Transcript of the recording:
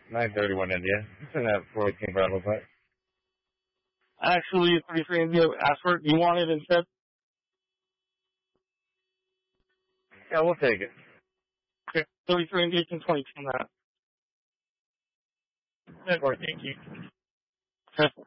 931 India. It's in that 418 Bravo Plat. Actually, 33 India asked for it. Do you want it instead? Yeah, we'll take it. Okay. 33 India can 22 on that. Of course. Thank you. Okay.